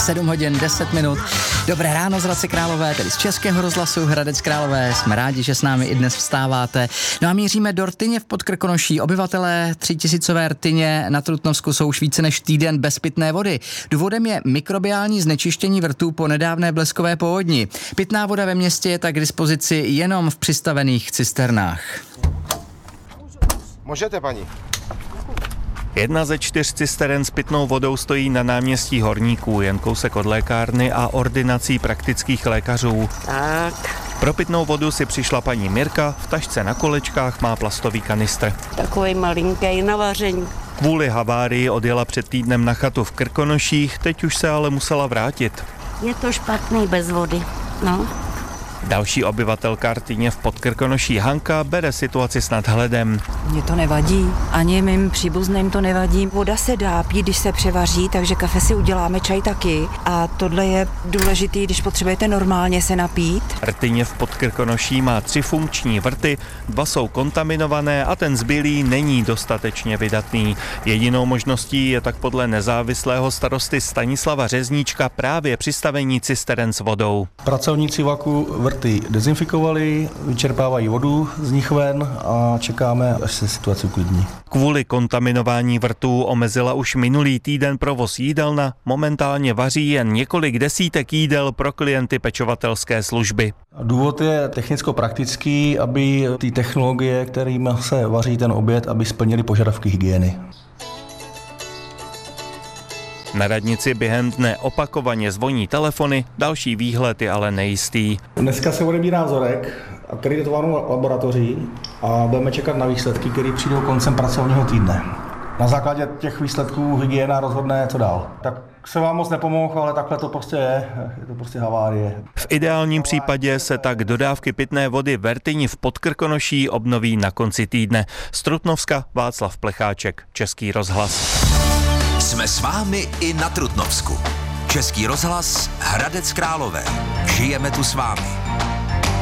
7 hodin 10 minut. Dobré ráno z Hradce Králové, tedy z Českého rozhlasu Hradec Králové. Jsme rádi, že s námi i dnes vstáváte. No a míříme do Rtyně v Podkrkonoší. Obyvatelé 3000 Rtyně na Trutnovsku jsou už více než týden bez pitné vody. Důvodem je mikrobiální znečištění vrtů po nedávné bleskové povodni. Pitná voda ve městě je tak k dispozici jenom v přistavených cisternách. Můžete, paní. 1 ze 4 cisteren s pitnou vodou stojí na náměstí Horníků, jen kousek od lékárny a ordinací praktických lékařů. Tak. Pro pitnou vodu si přišla paní Mirka, v tašce na kolečkách má plastový kanistr. Takový malinký na vaření. Kvůli havárii odjela před týdnem na chatu v Krkonoších, teď už se ale musela vrátit. Je to špatný bez vody, no. Další obyvatelka Rtyně v Podkrkonoší Hanka bere situaci s nadhledem. Mně to nevadí, ani mým příbuzným to nevadí. Voda se dá pít, když se převaří, takže kafe si uděláme, čaj taky. A tohle je důležitý, když potřebujete normálně se napít. Rtyně v Podkrkonoší má 3 funkční vrty, 2 jsou kontaminované a ten zbylý není dostatečně vydatný. Jedinou možností je tak podle nezávislého starosty Stanislava Řezníčka právě přistavení cisteren s vodou. Pracovníci vlaku vrty dezinfikovali, vyčerpávají vodu z nich ven a čekáme, až se situace uklidní. Kvůli kontaminování vrtů omezila už minulý týden provoz jídelna, momentálně vaří jen několik desítek jídel pro klienty pečovatelské služby. Důvod je technicko-praktický, aby ty technologie, kterými se vaří ten oběd, aby splnily požadavky hygieny. Na radnici během dne opakovaně zvoní telefony, další výhled je ale nejistý. Dneska se odebírá vzorek akreditovanou laboratoří a budeme čekat na výsledky, které přijdou koncem pracovního týdne. Na základě těch výsledků hygiena rozhodne, co dál. Tak se vám moc nepomohl, ale takhle to prostě je to prostě havárie. V ideálním případě se tak dodávky pitné vody v Rtyni v Podkrkonoší obnoví na konci týdne. Z Trutnovska Václav Plecháček, Český rozhlas. Jsme s vámi i na Trutnovsku. Český rozhlas Hradec Králové. Žijeme tu s vámi.